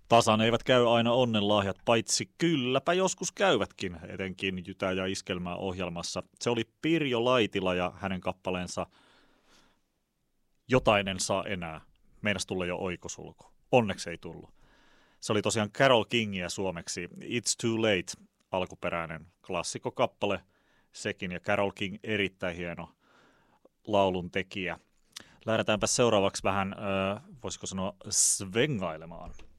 Tasan eivät käy aina onnenlahjat, paitsi kylläpä joskus käyvätkin, etenkin Jytä- ja Iskelmää ohjelmassa. Se oli Pirjo Laitila ja hänen kappaleensa Jotain en saa enää. Meinas tulla jo oikosulku. Onneksi ei tullut. Se oli tosiaan Carole Kingia suomeksi. It's Too Late, alkuperäinen klassikkokappale sekin, ja Carole King erittäin hieno laulun tekijä. Lähdetäänpä seuraavaksi vähän, voisiko sanoa, svengailemaan.